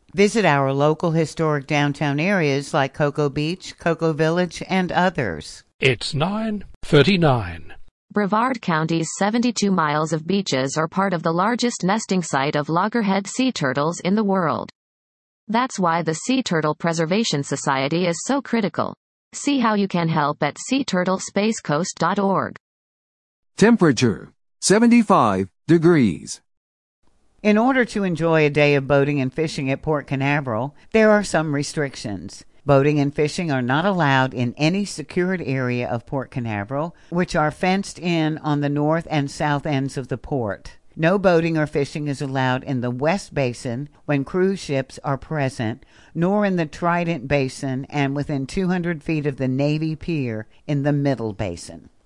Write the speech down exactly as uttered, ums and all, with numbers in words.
Visit our local historic downtown areas like Cocoa Beach, Cocoa Village, and others. It's nine thirty-nine. Brevard County's seventy-two miles of beaches are part of the largest nesting site of loggerhead sea turtles in the world. That's why the Sea Turtle Preservation Society is so critical. See how you can help at sea turtle space coast dot org. Temperature, seventy-five degrees. In order to enjoy a day of boating and fishing at Port Canaveral, there are some restrictions. Boating and fishing are not allowed in any secured area of Port Canaveral, which are fenced in on the north and south ends of the port. No boating or fishing is allowed in the West Basin when cruise ships are present, nor in the Trident Basin and within two hundred feet of the Navy Pier in the Middle Basin.